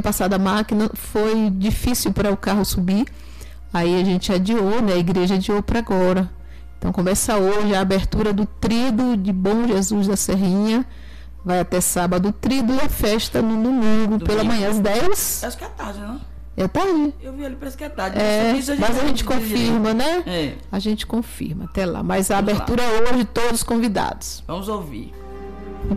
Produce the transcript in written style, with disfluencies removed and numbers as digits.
passada a máquina, foi difícil para o carro subir. Aí a gente adiou, né? A igreja adiou para agora. Então começa hoje a abertura do Tríduo de Bom Jesus da Serrinha. Vai até sábado o Tríduo e a festa no domingo, pela manhã às 10. Acho que é tarde, não? É tarde? Eu vi ali, parece que é tarde. Mas a gente confirma, né? É. A gente confirma, até lá. Mas a abertura hoje, todos convidados. Vamos ouvir.